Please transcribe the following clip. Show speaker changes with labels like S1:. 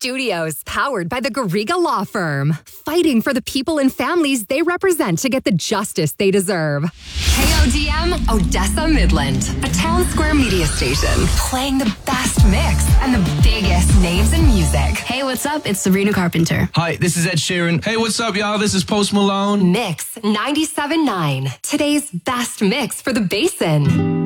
S1: Studios, powered by the Garriga Law Firm. Fighting for the people and families they represent to get the justice they deserve. KODM Odessa Midland, a town square media station. Playing the best mix and the biggest names in music.
S2: Hey, what's up? It's Sabrina Carpenter.
S3: Hi, this is Ed Sheeran. Hey, what's up, y'all? This is Post Malone.
S1: Mix 97.9. Today's best mix for the Basin.